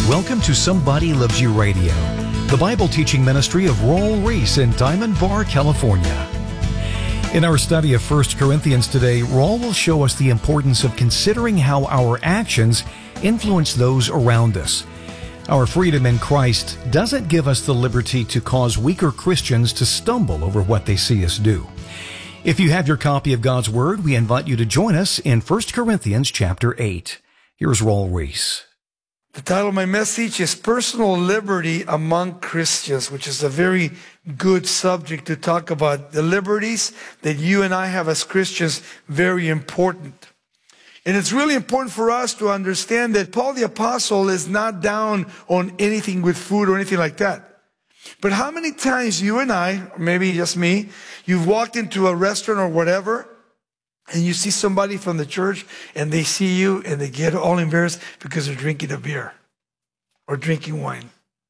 Welcome to Somebody Loves You Radio, the Bible teaching ministry of Raul Ries in Diamond Bar, California. In our study of 1 Corinthians today, Raul will show us the importance of considering how our actions influence those around us. Our freedom in Christ doesn't give us the liberty to cause weaker Christians to stumble over what they see us do. If you have your copy of God's Word, we invite you to join us in 1 Corinthians chapter 8. Here's Raul Ries. The title of my message is Personal Liberty Among Christians, which is a very good subject to talk about. The liberties that you and I have as Christians, very important. And it's really important for us to understand that Paul the Apostle is not down on anything with food or anything like that. But how many times you and I, or maybe just me, you've walked into a restaurant or whatever, and you see somebody from the church, and they see you, and they get all embarrassed because they're drinking a beer or drinking wine.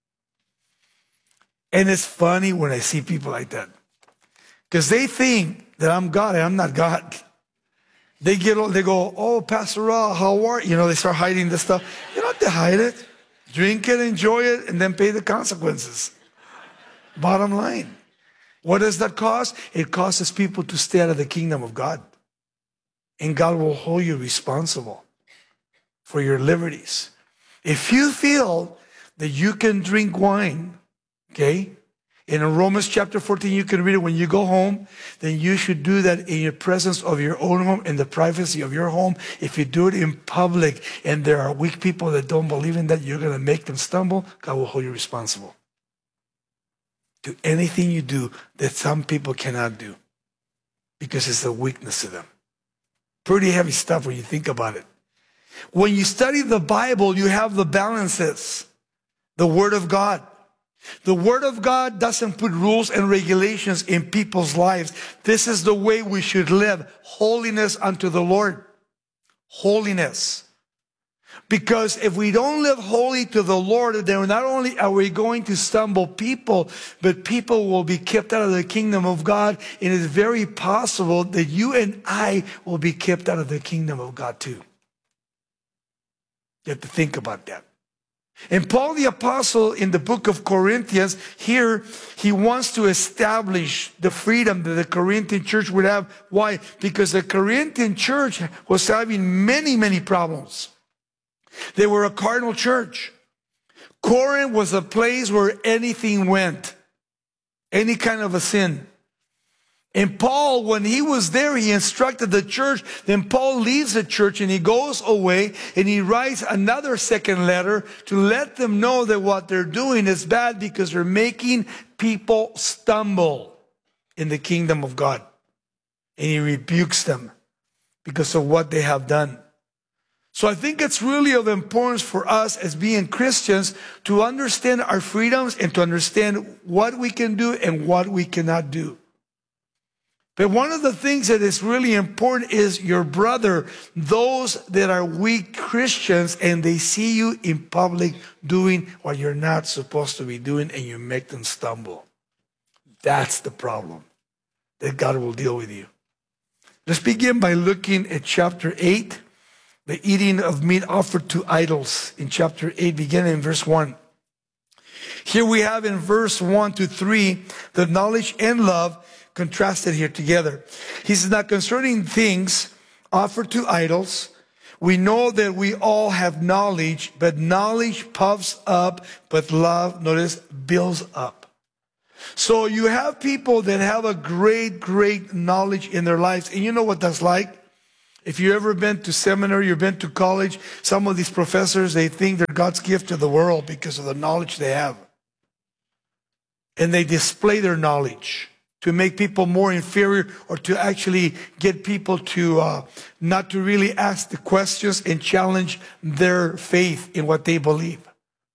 And it's funny when I see people like that, because they think that I'm God, and I'm not God. They go, oh, Pastor Raul, how are you? You know, they start hiding this stuff. You don't have to hide it. Drink it, enjoy it, and then pay the consequences. Bottom line. What does that cost? It causes people to stay out of the kingdom of God. And God will hold you responsible for your liberties. If you feel that you can drink wine, okay, in Romans chapter 14, you can read it when you go home, then you should do that in your presence of your own home, in the privacy of your home. If you do it in public and there are weak people that don't believe in that, you're going to make them stumble, God will hold you responsible to anything you do that some people cannot do because it's a weakness to them. Pretty heavy stuff when you think about it. When you study the Bible, you have the balances. The Word of God. The Word of God doesn't put rules and regulations in people's lives. This is the way we should live. Holiness unto the Lord. Holiness. Because if we don't live holy to the Lord, then not only are we going to stumble people, but people will be kept out of the kingdom of God. And it's very possible that you and I will be kept out of the kingdom of God too. You have to think about that. And Paul the Apostle in the book of Corinthians, here he wants to establish the freedom that the Corinthian church would have. Why? Because the Corinthian church was having many, many problems. They were a cardinal church. Corinth was a place where anything went. Any kind of a sin. And Paul, when he was there, he instructed the church. Then Paul leaves the church and he goes away and he writes another second letter to let them know that what they're doing is bad because they're making people stumble in the kingdom of God. And he rebukes them because of what they have done. So I think it's really of importance for us as being Christians to understand our freedoms and to understand what we can do and what we cannot do. But one of the things that is really important is your brother, those that are weak Christians and they see you in public doing what you're not supposed to be doing and you make them stumble. That's the problem that God will deal with you. Let's begin by looking at chapter 8. The eating of meat offered to idols in chapter 8, beginning in verse 1. Here we have in verse 1 to 3, the knowledge and love contrasted here together. He says, now concerning things offered to idols, we know that we all have knowledge, but knowledge puffs up, but love, notice, builds up. So you have people that have a great, great knowledge in their lives. And you know what that's like? If you've ever been to seminary, you've been to college, some of these professors, they think they're God's gift to the world because of the knowledge they have. And they display their knowledge to make people more inferior or to actually get people to not to really ask the questions and challenge their faith in what they believe.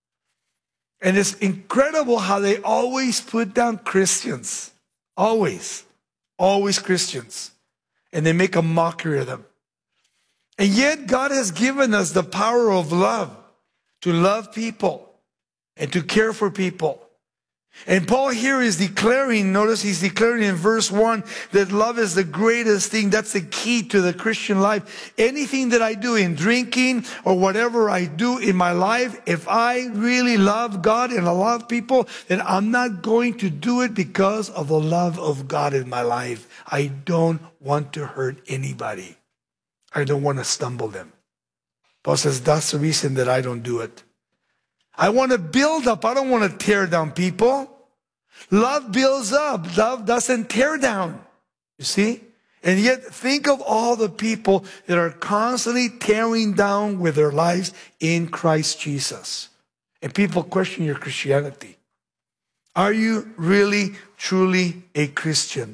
And it's incredible how they always put down Christians. Always. Always Christians. And they make a mockery of them. And yet God has given us the power of love, to love people and to care for people. And Paul here is declaring, notice he's declaring in verse 1 that love is the greatest thing. That's the key to the Christian life. Anything that I do in drinking or whatever I do in my life, if I really love God and I love people, then I'm not going to do it because of the love of God in my life. I don't want to hurt anybody. I don't want to stumble them. Paul says that's the reason that I don't do it. I want to build up. I don't want to tear down people. Love builds up. Love doesn't tear down. You see? And yet think of all the people that are constantly tearing down with their lives in Christ Jesus. And people question your Christianity. Are you really, truly a Christian?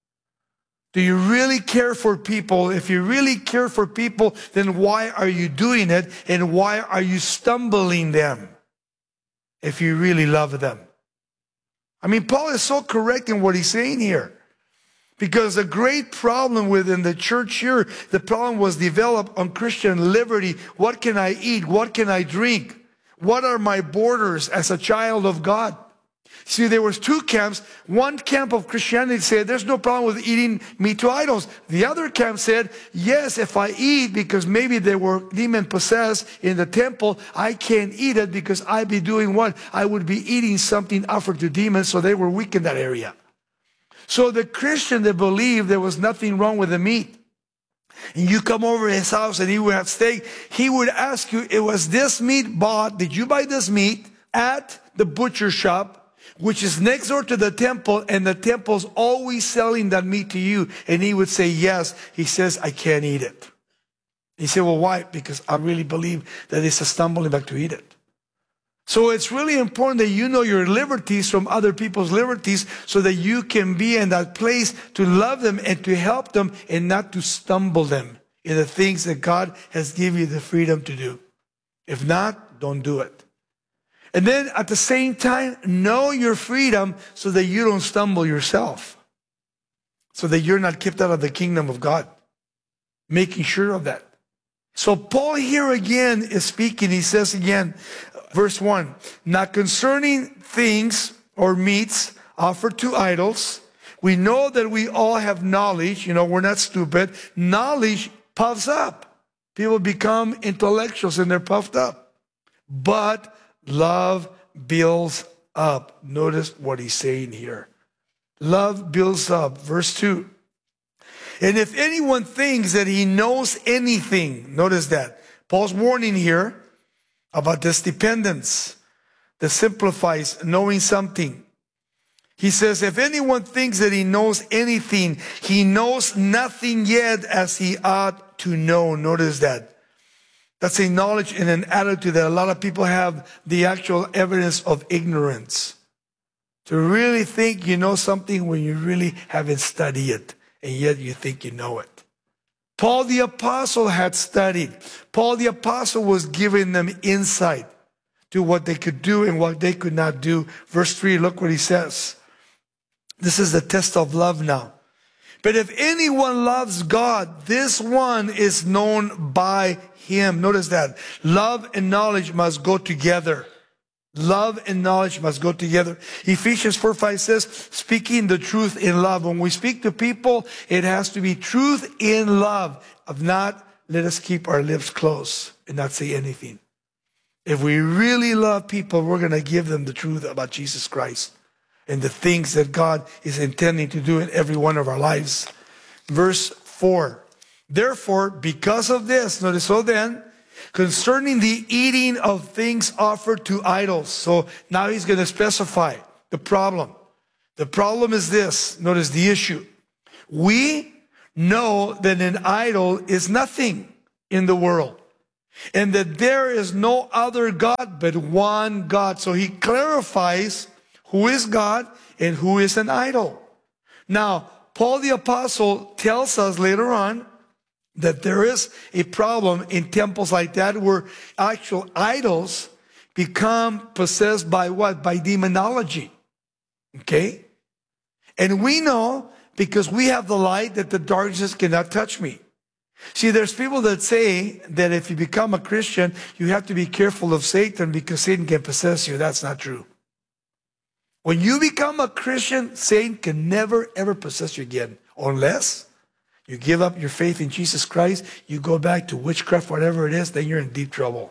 Do you really care for people? If you really care for people, then why are you doing it? And why are you stumbling them? If you really love them. I mean, Paul is so correct in what he's saying here. Because the great problem within the church here, the problem was developed on Christian liberty. What can I eat? What can I drink? What are my borders as a child of God? See, there was two camps. One camp of Christianity said, there's no problem with eating meat to idols. The other camp said, yes, if I eat, because maybe they were demon-possessed in the temple, I can't eat it because I'd be doing what? I would be eating something offered to demons, so they were weak in that area. So the Christian that believed there was nothing wrong with the meat, and you come over to his house and he would have steak, he would ask you, it was this meat bought, did you buy this meat at the butcher shop, which is next door to the temple, and the temple's always selling that meat to you? And he would say, yes. He says, I can't eat it. He said, well, why? Because I really believe that it's a stumbling block to eat it. So it's really important that you know your liberties from other people's liberties so that you can be in that place to love them and to help them and not to stumble them in the things that God has given you the freedom to do. If not, don't do it. And then at the same time, know your freedom so that you don't stumble yourself. So that you're not kicked out of the kingdom of God. Making sure of that. So Paul here again is speaking. He says again, verse 1, not concerning things or meats offered to idols. We know that we all have knowledge. You know, we're not stupid. Knowledge puffs up. People become intellectuals and they're puffed up. But love builds up. Notice what he's saying here. Love builds up. Verse 2. And if anyone thinks that he knows anything, notice that. Paul's warning here about this dependence that simplifies knowing something. He says, if anyone thinks that he knows anything, he knows nothing yet as he ought to know. Notice that. That's a knowledge and an attitude that a lot of people have, the actual evidence of ignorance. To really think you know something when you really haven't studied it, and yet you think you know it. Paul the Apostle had studied. Paul the Apostle was giving them insight to what they could do and what they could not do. Verse 3, look what he says. This is the test of love now. But if anyone loves God, this one is known by him. Notice that. Love and knowledge must go together. Love and knowledge must go together. Ephesians 4:5 says, speaking the truth in love. When we speak to people, it has to be truth in love. If not, let us keep our lips closed and not say anything. If we really love people, we're going to give them the truth about Jesus Christ and the things that God is intending to do in every one of our lives. Verse 4. Therefore, because of this, notice, so then, concerning the eating of things offered to idols. So now he's going to specify the problem. The problem is this. Notice the issue. We know that an idol is nothing in the world, and that there is no other God but one God. So he clarifies who is God and who is an idol. Now, Paul the Apostle tells us later on that there is a problem in temples like that where actual idols become possessed by what? By demonology. Okay? And we know, because we have the light, that the darkness cannot touch me. See, there's people that say that if you become a Christian, you have to be careful of Satan because Satan can possess you. That's not true. When you become a Christian, Satan can never, ever possess you again. Unless you give up your faith in Jesus Christ, you go back to witchcraft, whatever it is, then you're in deep trouble.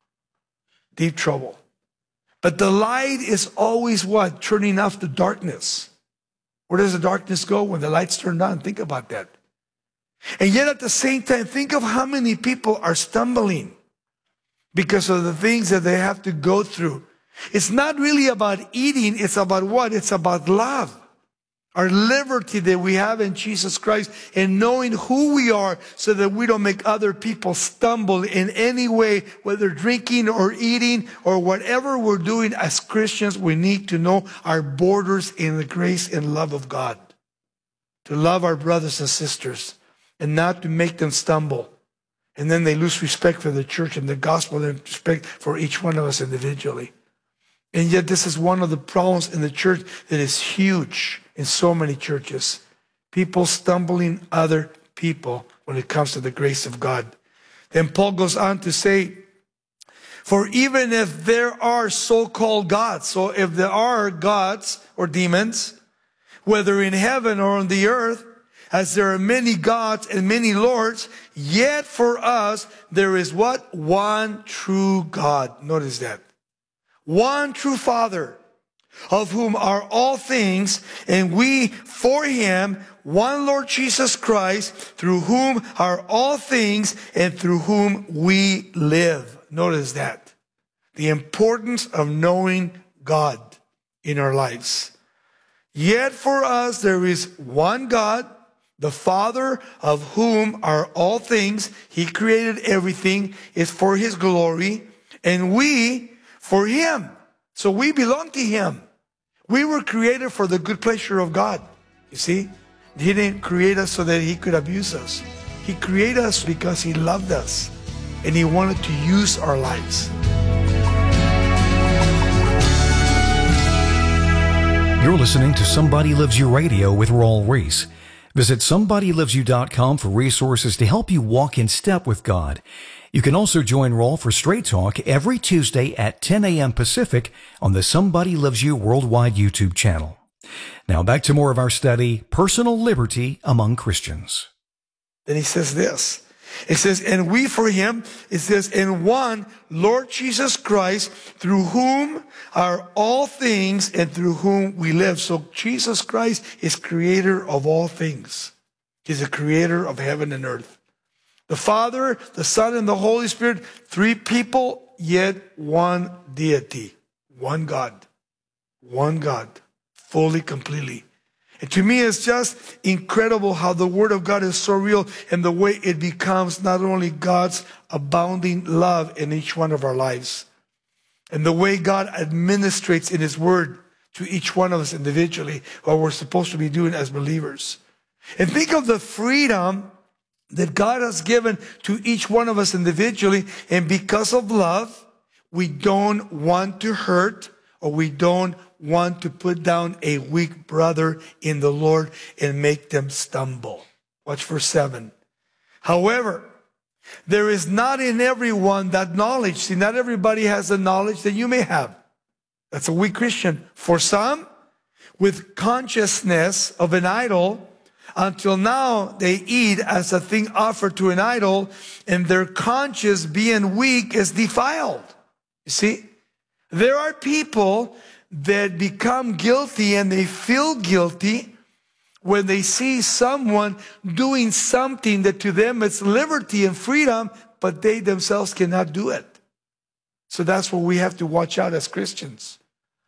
Deep trouble. But the light is always what? Turning off the darkness. Where does the darkness go? When the light's turned on. Think about that. And yet at the same time, think of how many people are stumbling because of the things that they have to go through. It's not really about eating. It's about what? It's about love. Our liberty that we have in Jesus Christ and knowing who we are so that we don't make other people stumble in any way, whether drinking or eating or whatever we're doing as Christians. We need to know our borders in the grace and love of God. To love our brothers and sisters and not to make them stumble. And then they lose respect for the church and the gospel and respect for each one of us individually. And yet this is one of the problems in the church that is huge in so many churches. People stumbling other people when it comes to the grace of God. Then Paul goes on to say, for even if there are so-called gods, so if there are gods or demons, whether in heaven or on the earth, as there are many gods and many lords, yet for us there is what? One true God. Notice that. One true Father, of whom are all things, and we for him, one Lord Jesus Christ, through whom are all things, and through whom we live. Notice that. The importance of knowing God in our lives. Yet for us there is one God, the Father, of whom are all things. He created everything. It's for his glory. And we for him. So we belong to him. We were created for the good pleasure of God. You see? He didn't create us so that he could abuse us. He created us because he loved us. And he wanted to use our lives. You're listening to Somebody Loves You Radio with Raul Ries. Visit somebodylovesyou.com for resources to help you walk in step with God. You can also join Raul for Straight Talk every Tuesday at 10 a.m. Pacific on the Somebody Loves You Worldwide YouTube channel. Now back to more of our study, Personal Liberty Among Christians. Then he says this. It says, and we for him, it says, in one Lord Jesus Christ, through whom are all things and through whom we live. So Jesus Christ is creator of all things. He's the creator of heaven and earth. The Father, the Son, and the Holy Spirit, three people, yet one deity. One God. One God. Fully, completely. And to me, it's just incredible how the Word of God is so real and the way it becomes not only God's abounding love in each one of our lives, and the way God administrates in his Word to each one of us individually, what we're supposed to be doing as believers. And think of the freedom that God has given to each one of us individually. And because of love, we don't want to hurt, or we don't want to put down a weak brother in the Lord and make them stumble. Watch verse 7. However, there is not in everyone that knowledge. See, not everybody has the knowledge that you may have. That's a weak Christian. For some, with consciousness of an idol, until now they eat as a thing offered to an idol, and their conscience being weak is defiled. You see, there are people that become guilty and they feel guilty when they see someone doing something that to them it's liberty and freedom, but they themselves cannot do it. So that's what we have to watch out as Christians.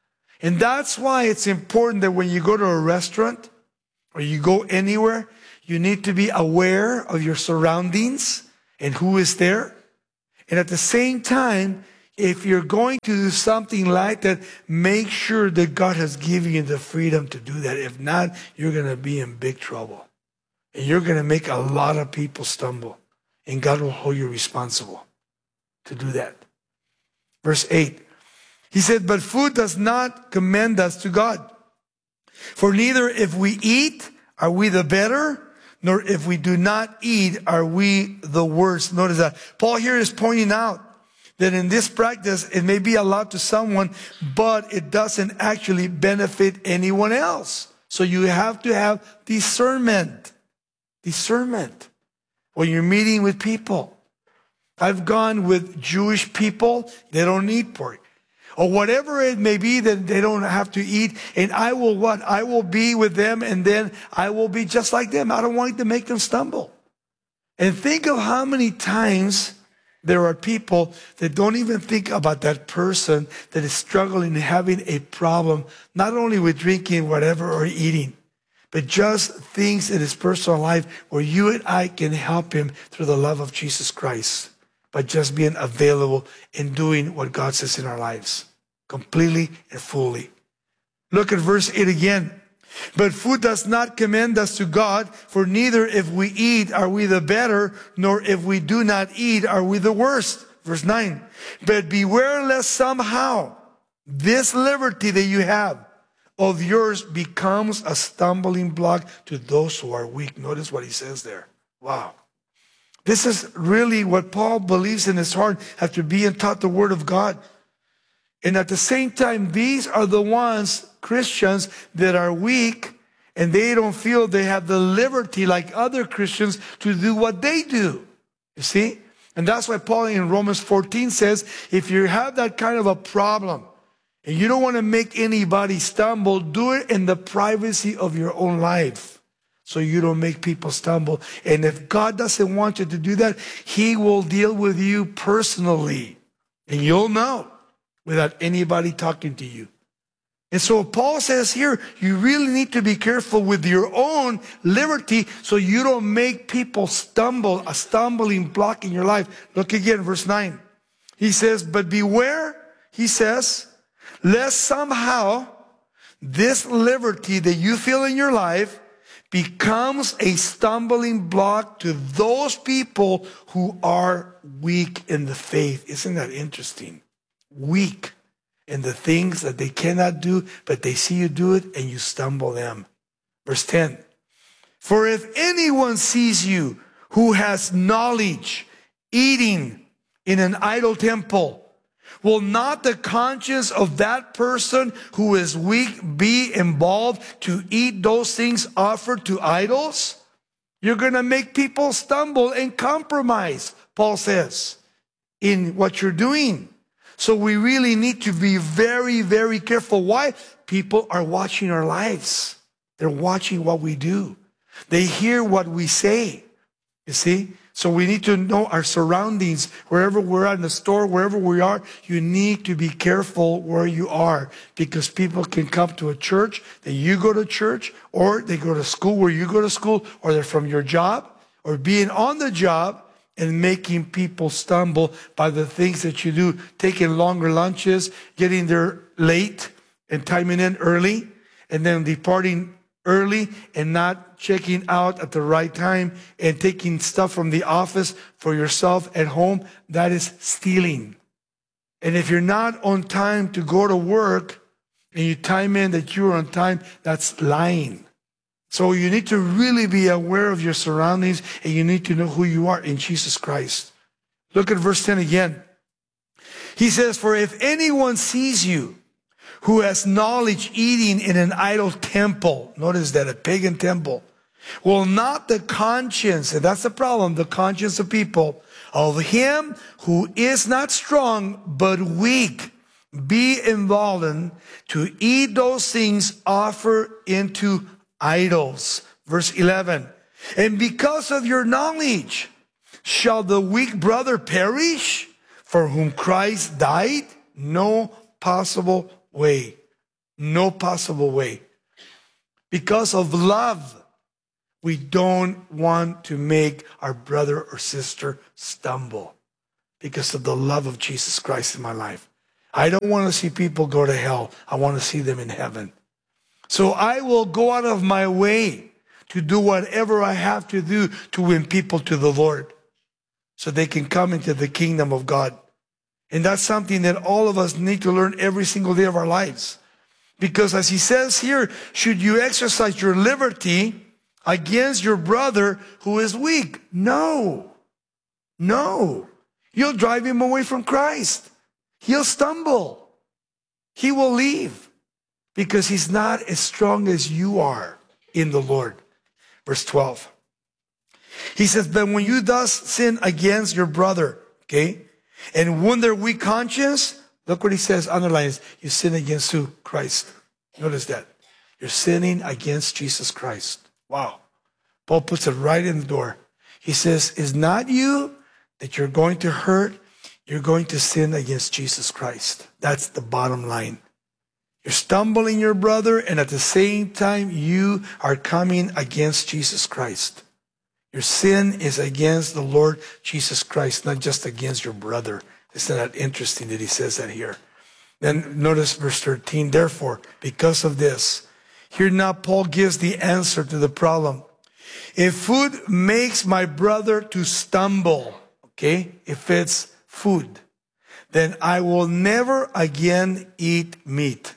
And that's why it's important that when you go to a restaurant or you go anywhere, you need to be aware of your surroundings and who is there. And at the same time, if you're going to do something like that, make sure that God has given you the freedom to do that. If not, you're going to be in big trouble. And you're going to make a lot of people stumble. And God will hold you responsible to do that. Verse 8. He said, but food does not commend us to God. For neither if we eat are we the better, nor if we do not eat are we the worse. Notice that. Paul here is pointing out that in this practice, it may be allowed to someone, but it doesn't actually benefit anyone else. So you have to have discernment. Discernment. When you're meeting with people. I've gone with Jewish people, they don't eat pork. Or whatever it may be that they don't have to eat. And I will what? I will be with them, and then I will be just like them. I don't want to make them stumble. And think of how many times there are people that don't even think about that person that is struggling and having a problem, not only with drinking, whatever, or eating, but just things in his personal life where you and I can help him through the love of Jesus Christ by just being available and doing what God says in our lives, completely and fully. Look at verse 8 again. But food does not commend us to God, for neither if we eat are we the better, nor if we do not eat are we the worst. Verse 9. But beware lest somehow this liberty that you have of yours becomes a stumbling block to those who are weak. Notice what he says there. Wow. This is really what Paul believes in his heart after being taught the word of God. And at the same time, these are the ones, Christians, that are weak and they don't feel they have the liberty like other Christians to do what they do. You see? And that's why Paul in Romans 14 says, if you have that kind of a problem and you don't want to make anybody stumble, do it in the privacy of your own life so you don't make people stumble. And if God doesn't want you to do that, he will deal with you personally. And you'll know without anybody talking to you. And so Paul says here, you really need to be careful with your own liberty so you don't make people stumble, a stumbling block in your life. Look again, verse 9. He says, but beware, he says, lest somehow this liberty that you feel in your life becomes a stumbling block to those people who are weak in the faith. Isn't that interesting? Weak in the things that they cannot do, but they see you do it and you stumble them. Verse 10. For if anyone sees you who has knowledge eating in an idol temple, will not the conscience of that person who is weak be involved to eat those things offered to idols? You're going to make people stumble and compromise, Paul says, in what you're doing. So we really need to be very, very careful. Why? People are watching our lives. They're watching what we do. They hear what we say. You see? So we need to know our surroundings. Wherever we're at in the store, wherever we are, you need to be careful where you are, because people can come to a church that you go to church, or they go to school where you go to school, or they're from your job, or being on the job and making people stumble by the things that you do, taking longer lunches, getting there late and timing in early, and then departing early and not checking out at the right time and taking stuff from the office for yourself at home. That is stealing. And if you're not on time to go to work and you time in that you're on time, that's lying. So you need to really be aware of your surroundings, and you need to know who you are in Jesus Christ. Look at verse 10 again. He says, for if anyone sees you who has knowledge eating in an idol temple, notice that, a pagan temple, will not the conscience, and that's the problem, the conscience of people, of him who is not strong but weak, be emboldened to eat those things offered into idols. Verse 11. And because of your knowledge, shall the weak brother perish for whom Christ died? No possible way. No possible way. Because of love, we don't want to make our brother or sister stumble. Because of the love of Jesus Christ in my life. I don't want to see people go to hell. I want to see them in heaven. So I will go out of my way to do whatever I have to do to win people to the Lord, so they can come into the kingdom of God. And that's something that all of us need to learn every single day of our lives. Because as he says here, should you exercise your liberty against your brother who is weak? No. No. You'll drive him away from Christ. He'll stumble. He will leave because he's not as strong as you are in the Lord. Verse 12. He says, but when you thus sin against your brother, okay, and wound their weak conscience, look what he says, underlines, you sin against who? Christ. Notice that. You're sinning against Jesus Christ. Wow. Paul puts it right in the door. He says, it's not you that you're going to hurt. You're going to sin against Jesus Christ. That's the bottom line. You're stumbling your brother, and at the same time, you are coming against Jesus Christ. Your sin is against the Lord Jesus Christ, not just against your brother. Isn't that interesting that he says that here? Then notice verse 13. Therefore, because of this, here now Paul gives the answer to the problem. If food makes my brother to stumble, okay, if it's food, then I will never again eat meat.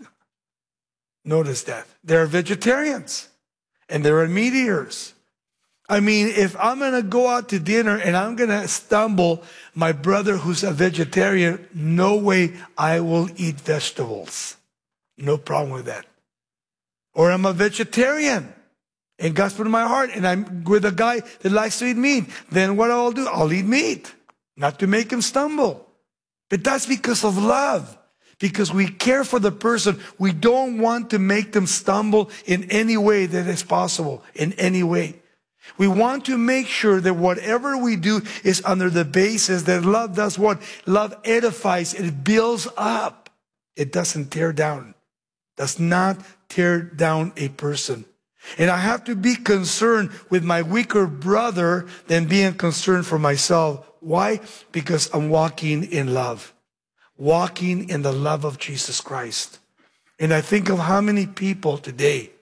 Notice that. They're vegetarians and they're meat eaters. I mean, if I'm going to go out to dinner and I'm going to stumble my brother who's a vegetarian, no way I will eat vegetables. No problem with that. Or I'm a vegetarian and God's put in my heart and I'm with a guy that likes to eat meat. Then what I'll do, I'll eat meat, not to make him stumble. But that's because of love. Because we care for the person. We don't want to make them stumble in any way that is possible, in any way. We want to make sure that whatever we do is under the basis that love does what? Love edifies. It builds up. It doesn't tear down. Does not tear down a person. And I have to be concerned with my weaker brother than being concerned for myself. Why? Because I'm walking in love. Walking in the love of Jesus Christ. And I think of how many people today,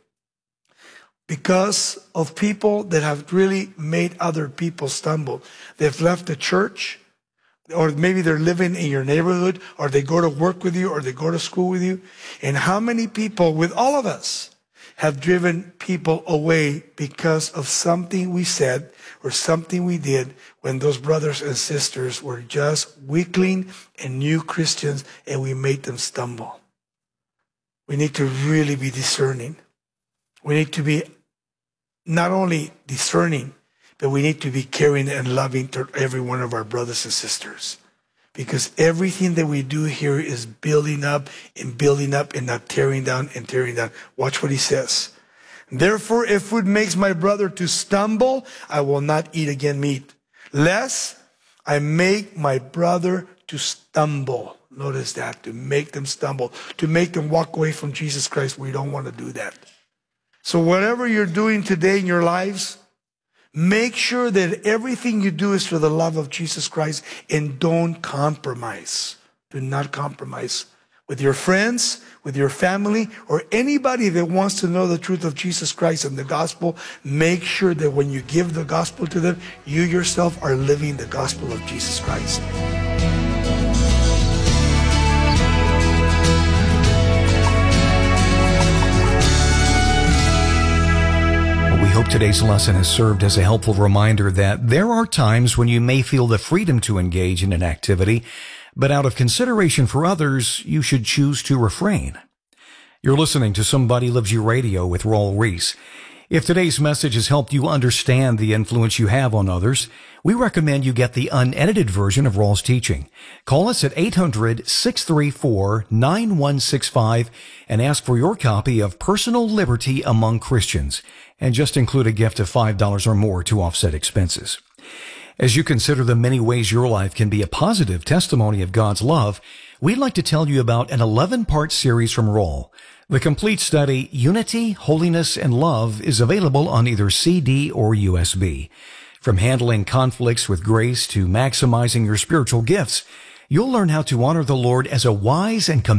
because of people that have really made other people stumble, they've left the church, or maybe they're living in your neighborhood, or they go to work with you, or they go to school with you. And how many people, with all of us, have driven people away because of something we said or something we did when those brothers and sisters were just weakling and new Christians and we made them stumble. We need to really be discerning. We need to be not only discerning, but we need to be caring and loving to every one of our brothers and sisters. Because everything that we do here is building up and not tearing down and tearing down. Watch what he says. Therefore, if food makes my brother to stumble, I will not eat again meat, lest I make my brother to stumble. Notice that, to make them stumble, to make them walk away from Jesus Christ. We don't want to do that. So whatever you're doing today in your lives, make sure that everything you do is for the love of Jesus Christ and don't compromise. Do not compromise with your friends, with your family, or anybody that wants to know the truth of Jesus Christ and the gospel. Make sure that when you give the gospel to them, you yourself are living the gospel of Jesus Christ. We hope today's lesson has served as a helpful reminder that there are times when you may feel the freedom to engage in an activity, but out of consideration for others, you should choose to refrain. You're listening to Somebody Loves You Radio with Raul Ries. If today's message has helped you understand the influence you have on others, we recommend you get the unedited version of Raul's teaching. Call us at 800-634-9165 and ask for your copy of Personal Liberty Among Christians, and just include a gift of $5 or more to offset expenses. As you consider the many ways your life can be a positive testimony of God's love, we'd like to tell you about an 11-part series from Raul. The complete study, Unity, Holiness, and Love, is available on either CD or USB. From handling conflicts with grace to maximizing your spiritual gifts, you'll learn how to honor the Lord as a wise and